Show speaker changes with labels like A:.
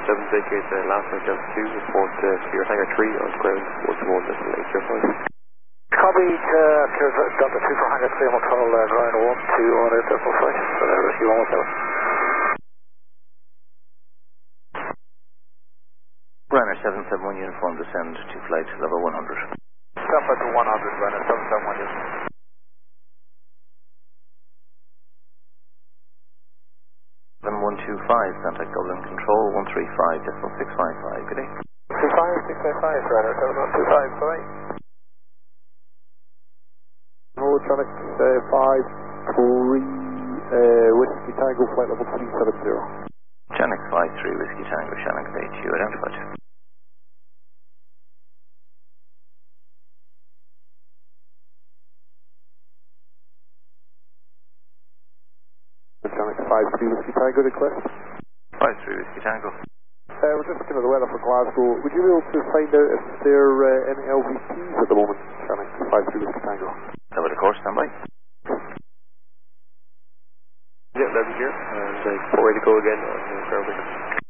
A: 7 vacate last night Delta 2, report to your hangar 3 on ground 121.805.
B: Copy, Delta 2 for hangar 3, I'm going to call ground 1 to on air decimal 5, rescue 117.
C: Runner 771 uniform descend to flight level 100.
B: Delta to 100, runner 771 uniform.
C: 7125, contact Dublin Control 135.655, good day.
B: 25655, runner 7125, bye.
D: Electronic 53, Whiskey Tango, flight level 370.
C: Janek 53, Whiskey Tango, Shannon Bay, to you identified.
D: Electronic 53, Whiskey Tango, request.
C: 53, Whiskey Tango.
D: We're just looking at the weather for Glasgow. Would you be able to find out if there are any LVPs at the moment? Janek 53, Whiskey Tango.
C: Over the course, stand by.
A: Yeah, Levy here, and 4 ready to go again on ground.